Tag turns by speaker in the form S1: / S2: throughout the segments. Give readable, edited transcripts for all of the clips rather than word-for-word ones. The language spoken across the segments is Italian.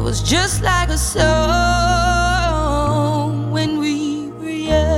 S1: was just like a song when we were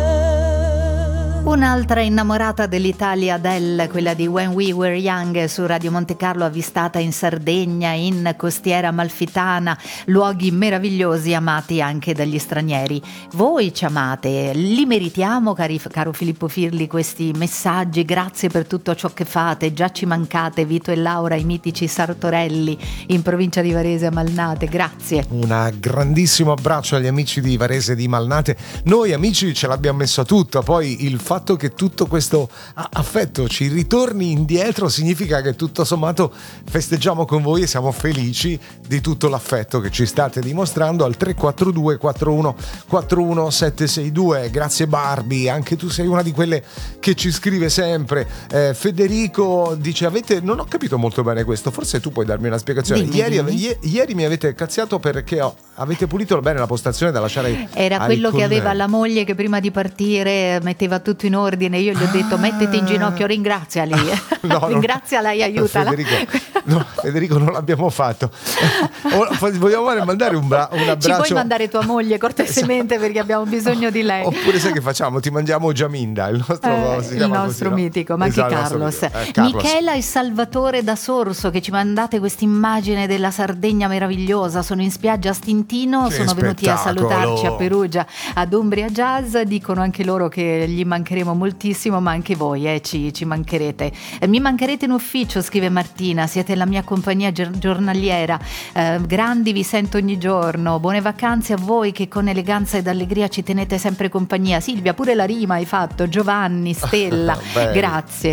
S1: young.
S2: Un'altra innamorata dell'Italia, Adele, quella di When We Were Young, su Radio Monte Carlo, avvistata in Sardegna, in Costiera Amalfitana, luoghi meravigliosi amati anche dagli stranieri. Voi ci amate, li meritiamo, caro Filippo Firli, questi messaggi. Grazie per tutto ciò che fate, già ci mancate, Vito e Laura, i mitici Sartorelli in provincia di Varese a Malnate, grazie.
S3: Un grandissimo abbraccio agli amici di Varese e di Malnate. Noi amici ce l'abbiamo messa tutta, poi il fatto che tutto questo affetto ci ritorni indietro significa che tutto sommato festeggiamo con voi e siamo felici di tutto l'affetto che ci state dimostrando al 342 41 41 762. Grazie Barbie, anche tu sei una di quelle che ci scrive sempre. Federico dice: non ho capito molto bene questo, forse tu puoi darmi una spiegazione. Ieri mi avete cazziato perché avete pulito bene la postazione da lasciare
S2: era quello che aveva la moglie che prima di partire metteva tutto in ordine. Io gli ho detto: mettiti in ginocchio, ringraziali. Ringraziala e aiutala.
S3: Federico non l'abbiamo fatto. Vogliamo mandare un abbraccio?
S2: Ci puoi mandare tua moglie cortesemente, perché abbiamo bisogno di lei.
S3: Oppure sai che facciamo? Ti mandiamo Giaminda, il nostro
S2: mitico, ma anche Carlos. Michela e Salvatore da Sorso, che ci mandate questa immagine della Sardegna meravigliosa. Sono in spiaggia a Stintino,
S3: che
S2: sono venuti a salutarci a Perugia ad Umbria Jazz. Dicono anche loro che gli mancheremo moltissimo, ma anche voi ci mancherete. Mi mancherete in ufficio, scrive Martina, siete la mia compagnia giornaliera, grandi, vi sento ogni giorno. Buone vacanze a voi che con eleganza ed allegria ci tenete sempre compagnia. Silvia, pure la rima hai fatto. Giovanni, Stella, grazie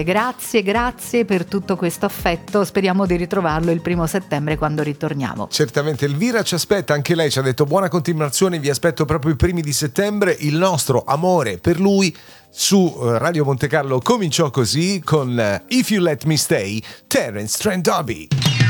S2: per tutto questo affetto. Speriamo di ritrovarlo il 1 settembre quando ritorniamo.
S3: Certamente. Elvira ci aspetta, anche lei ci ha detto buona continuazione, vi aspetto proprio i 1 settembre. Il nostro amore per lui su Radio Monte Carlo cominciò così con If You Let Me Stay, Terence Trent D'Arby.